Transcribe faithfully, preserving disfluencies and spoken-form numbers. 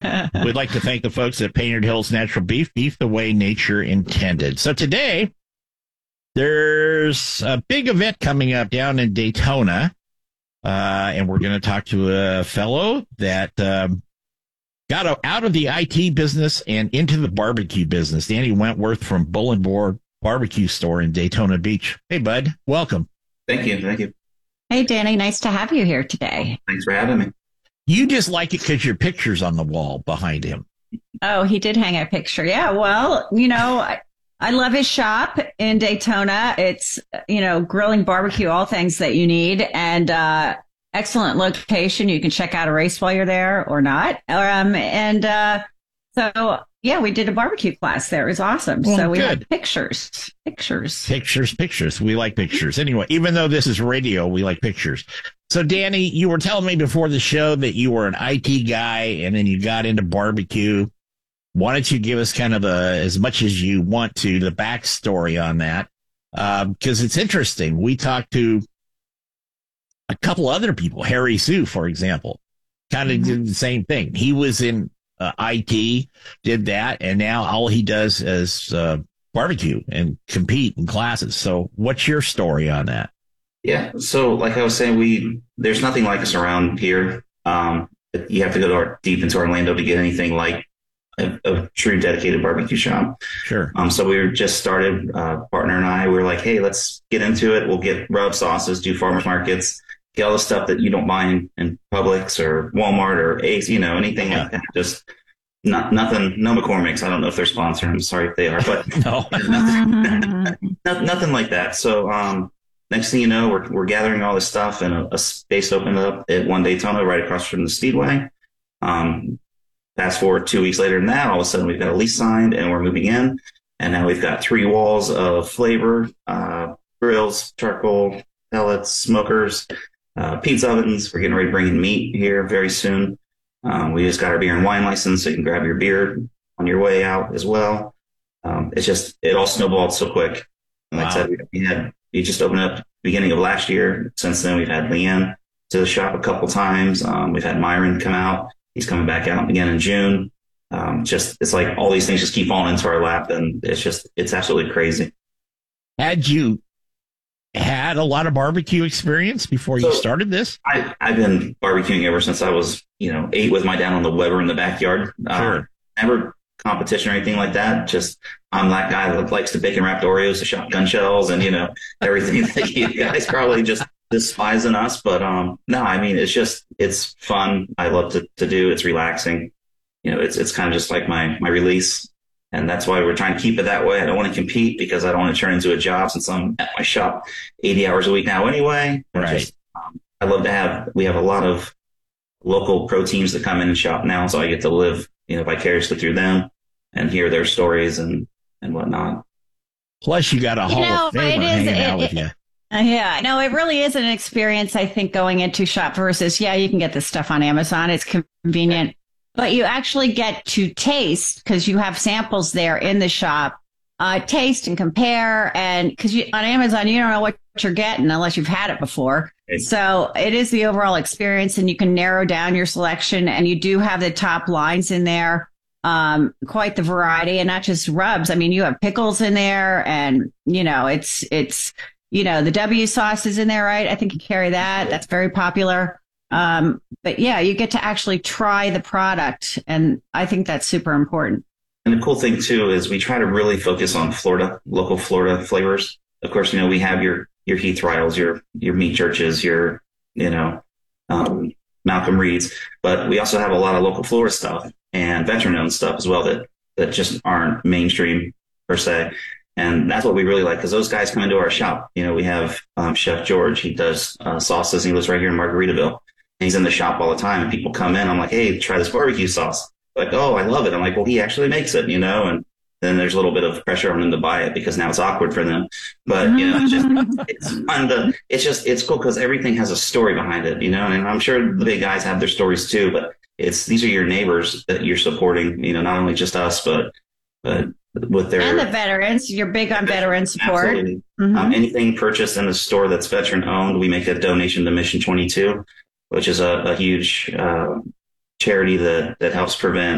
We'd like to thank the folks at Painted Hills Natural Beef, beef the way nature intended. So today, there's a big event coming up down in Daytona, uh, and we're going to talk to a fellow that um, got out of the I T business and into the barbecue business. Danny Wentworth from Bull and Boar Barbecue Store in Daytona Beach. Hey, bud, welcome. Thank you. Thank you. Hey, Danny, nice to have you here today. Thanks for having me. You just like it because your picture's on the wall behind him. Oh, he did hang a picture. Yeah, well, you know, I, I love his shop in Daytona. It's, you know, grilling, barbecue, all things that you need. And uh, excellent location. You can check out a race while you're there or not. Um, and uh, so, yeah, we did a barbecue class there. It was awesome. Well, so we good. had pictures, pictures. Pictures, pictures. We like pictures. Anyway, even though this is radio, we like pictures. So, Danny, you were telling me before the show that you were an I T guy and then you got into barbecue. Why don't you give us kind of a, as much as you want to, the backstory on that? Because um, it's interesting. We talked to a couple other people, Harry Sue, for example, kind of mm-hmm. did the same thing. He was in uh, I T, did that, and now all he does is uh, barbecue and compete in classes. So what's your story on that? Yeah. So like I was saying, we there's nothing like us around here. Um, you have to go to our, deep into Orlando to get anything like a, a true dedicated barbecue shop. Sure. Um, so we were just started, uh, partner and I, we were like, hey, let's get into it. We'll get rub sauces, do farmers markets, get all the stuff that you don't find in Publix or Walmart or Ace, you know, anything yeah. like that. Just not nothing. No McCormick's. I don't know if they're sponsoring. I'm sorry if they are, but no, nothing, nothing like that. So, um, next thing you know, we're we're gathering all this stuff, and a, a space opened up at One Daytona right across from the Speedway. Um, fast forward two weeks later than that, all of a sudden we've got a lease signed and we're moving in. And now we've got three walls of flavor, uh, grills, charcoal, pellets, smokers, uh, pizza ovens. We're getting ready to bring in meat here very soon. Um, we just got our beer and wine license, so you can grab your beer on your way out as well. Um, it's just, it all snowballed so quick. And like wow. I said, we, we had, we just opened up beginning of last year. Since then, we've had Leanne to the shop a couple times. Um, we've had Myron come out. He's coming back out again in June. Um, just, it's like all these things just keep falling into our lap, and it's just, it's absolutely crazy. Had you had a lot of barbecue experience before so you started this? I, I've been barbecuing ever since I was, you know, eight with my dad on the Weber in the backyard. Sure. Uh, never competition or anything like that. Just, I'm that guy that likes to bacon wrapped Oreos, the shotgun shells, and, you know, everything that you guys probably just despise in us. But, um, no, I mean, it's just, it's fun. I love to, to do. It's relaxing. You know, it's, it's kind of just like my, my release. And that's why we're trying to keep it that way. I don't want to compete because I don't want to turn into a job, since I'm at my shop eighty hours a week now anyway. Right. Just, um, I love to have, we have a lot of local pro teams that come in and shop now. So I get to live, you know, vicariously through them and hear their stories and, and whatnot. Plus you got a Hall you know, of Famer it is, hanging it, out with it, you. Uh, yeah, no, it really is an experience, I think, going into shop versus, yeah, you can get this stuff on Amazon. It's convenient. But you actually get to taste, because you have samples there in the shop, uh, taste and compare. And because on Amazon, you don't know what you're getting unless you've had it before. Okay. So it is the overall experience, and you can narrow down your selection. And you do have the top lines in there, um, quite the variety, and not just rubs. I mean, you have pickles in there, and, you know, it's, it's, you know, the W sauce is in there, right? I think you carry that. That's very popular. Um, but yeah, you get to actually try the product, and I think that's super important. And the cool thing too is we try to really focus on Florida, local Florida flavors. Of course, you know, we have your, your Heath Riles, your, your Meat Churches, your, you know, um, Malcolm Reeds, but we also have a lot of local Florida stuff and veteran owned stuff as well that, that just aren't mainstream per se. And that's what we really like, because those guys come into our shop. You know, we have um, Chef George. He does uh, sauces. He lives right here in Margaritaville. He's in the shop all the time, and people come in. I'm like, hey, try this barbecue sauce. Like, oh, I love it. I'm like, well, he actually makes it, you know, and then there's a little bit of pressure on them to buy it because now it's awkward for them. But, you know, it's just, it's fun to, it's just, it's cool because everything has a story behind it, you know, and I'm sure the big guys have their stories too, but it's, these are your neighbors that you're supporting, you know, not only just us, but, but with their. And the veterans. You're big on veteran support. Absolutely. Mm-hmm. Um, anything purchased in a store that's veteran owned, we make a donation to Mission twenty-two, which is a, a huge uh, charity that, that helps prevent